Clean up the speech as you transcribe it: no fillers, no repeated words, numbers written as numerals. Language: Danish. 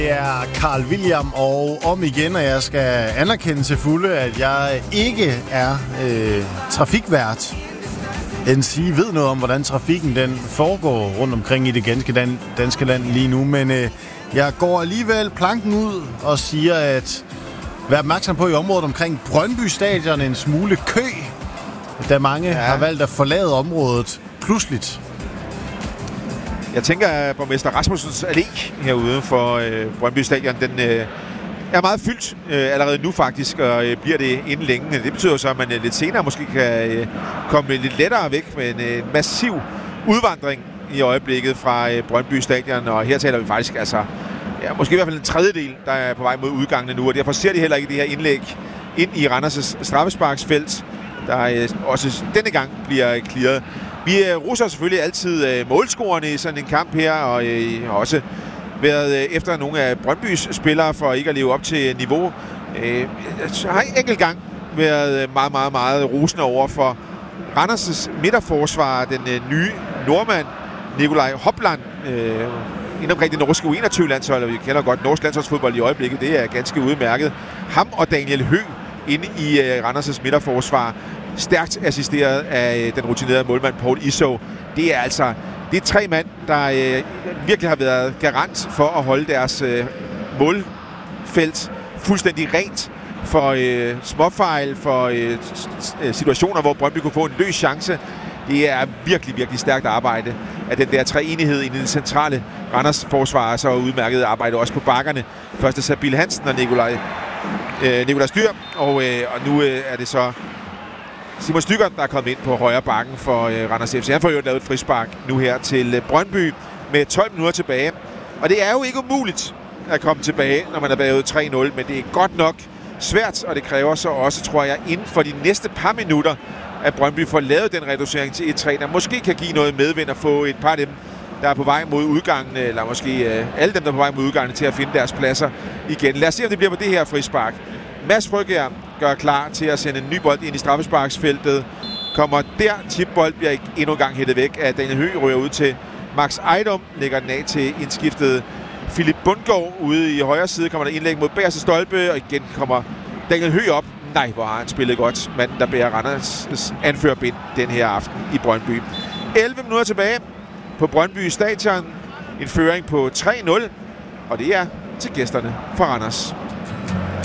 Det er Carl William, og om igen, og jeg skal anerkende til fulde, at jeg ikke er trafikvært. Den sige ved noget om, hvordan trafikken den foregår rundt omkring i det danske land lige nu, men jeg går alligevel planken ud og siger, at vær opmærksom på i området omkring Brøndby Stadion en smule kø, da mange har valgt at forlade området pludseligt. Jeg tænker, at borgmester Rasmussens allé herude for Brøndby Stadion, den er meget fyldt allerede nu faktisk, og bliver det inden længe. Det betyder så, at man lidt senere måske kan komme lidt lettere væk med en massiv udvandring i øjeblikket fra Brøndby Stadion, og her taler vi faktisk måske i hvert fald en tredjedel, der er på vej mod udgangene nu, og derfor ser de heller ikke det her indlæg ind i Randers' straffesparksfelt, der også denne gang bliver clearet. Vi russer selvfølgelig altid målscorerne i sådan en kamp her, og har også været efter nogle af Brøndbys spillere for ikke at leve op til niveau. Har enkelt gang været meget, meget, meget rosende over for Randers' midterforsvar, den nye nordmand Nikolaj Hopland, inden omkring det norske U21-landshold, og vi kender godt norsk landsholdsfodbold i øjeblikket, det er ganske udmærket. Ham og Daniel Høgh inde i Randers' midterforsvar, stærkt assisteret af den rutinerede målmand Poul Isow. Det er tre mand, der virkelig har været garant for at holde deres målfelt fuldstændig rent for småfejl, for situationer, hvor Brøndby kunne få en løs chance. Det er virkelig, virkelig stærkt arbejde af den der treenighed i den centrale Randers forsvar, så udmærket arbejde også på bakkerne. Først er Sabil Hansen og Nikolaj Styr, og nu er det så Simon Stygger, der er kommet ind på højre bakken for Randers FC. Han får jo lavet et frispark nu her til Brøndby med 12 minutter tilbage. Og det er jo ikke umuligt at komme tilbage, når man har været 3-0, men det er godt nok svært, og det kræver så også, tror jeg, inden for de næste par minutter, at Brøndby får lavet den reducering til 1-3, der måske kan give noget medvind og få et par af dem, der er på vej mod udgangen, eller måske alle dem, der er på vej mod udgangen, til at finde deres pladser igen. Lad os se, om det bliver på det her frispark. Mads Frøkjær gør klar til at sende en ny bold ind i straffesparksfeltet. Kommer der, chipbold bliver endnu en gang hættet væk af Daniel Høgh, ryger ud til Max Ejdom, lægger den af til indskiftet Philip Bundgaard. Ude i højre side kommer der indlæg mod bagerste stolpe, og igen kommer Daniel Høgh op. Nej, hvor har han spillet godt. Manden, der bærer Randers' anførerbind den her aften i Brøndby. 11 minutter tilbage på Brøndby Stadion. En føring på 3-0, og det er til gæsterne fra Randers.